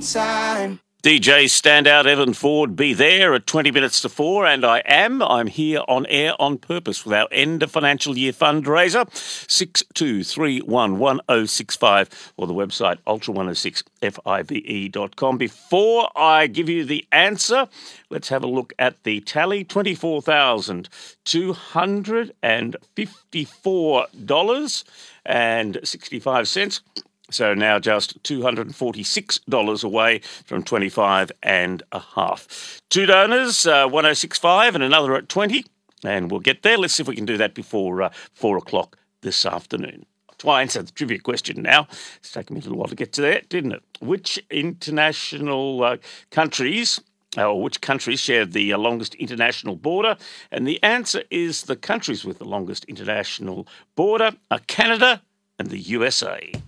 time. DJ standout Evan Ford, be there at 20 minutes to 4, and I'm here on air on purpose with our end of financial year fundraiser, 62311065, or the website ultra106five.com. Before I give you the answer, let's have a look at the tally. $24,254.65. So now just $246 away from 25 and a half. Two donors, 1065 and another at 20. And we'll get there. Let's see if we can do that before 4 o'clock this afternoon. To answer the trivia question now. It's taken me a little while to get to that, didn't it? Which international countries... or which countries share the longest international border? And the answer is the countries with the longest international border are Canada and the USA.